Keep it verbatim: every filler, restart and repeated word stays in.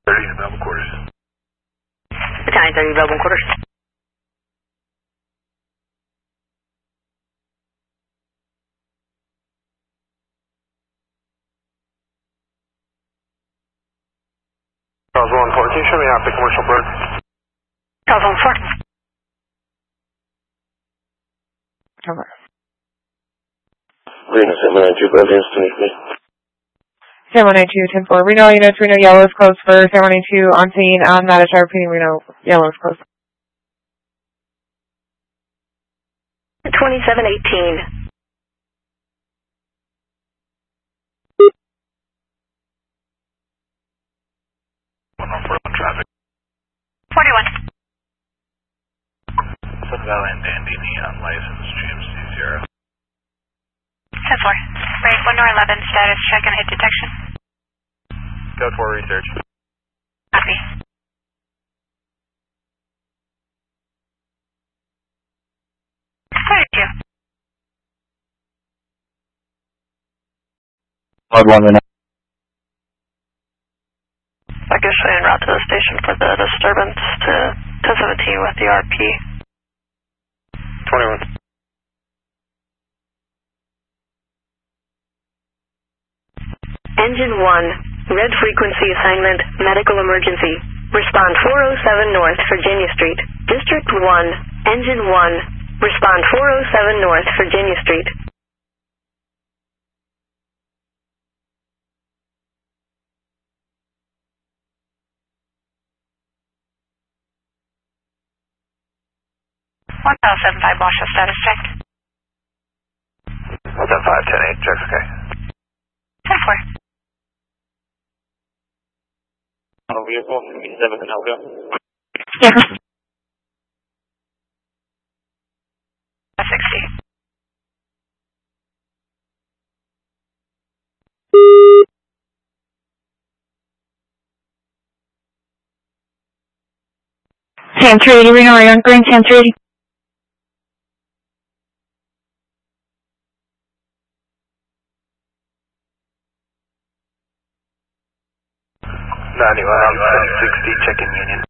thirty, available quarters. Battalion thirty, available quarters. Charles one four, can you show me out the commercial bird? Charles one four. Over. Reno seven nine two, Brent Houston, please. seven one nine two, ten four. Reno, units, Reno Yellow is closed for seven one nine two on scene on Matachar, repeating Reno Yellow is closed. twenty-seven eighteen. one one four on traffic. forty-one. Sun Valley and Dandini unlicensed G M C Sierra. ten four. Break one nor eleven, status check and hit detection. Code four research. Copy. thirty-two. Blood one minute. I guess en route to the station for the disturbance to ten seventeen with the R P. twenty-one. Engine one, red frequency assignment, medical emergency. Respond four oh seven North, Virginia Street. District one, Engine one, respond four oh seven North, Virginia Street. one oh seven five, Washoe, status check. What's that five ten eight, check's okay. ten four. Auto vehicle, seven and Elga. Yeah. sixty. ten three eighty, Reno, are you on green? ten three eighty. ninety-one, sixty, checking Union.